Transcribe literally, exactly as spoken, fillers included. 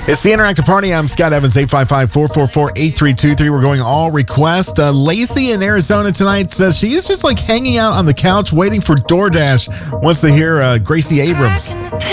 It's the Interactive Party. I'm Scott Evans, eight five five, four four four, eight three two three. We're going all request. Uh, Lacey in Arizona tonight says she is just like hanging out on the couch waiting for DoorDash. Wants to hear uh, Gracie Abrams.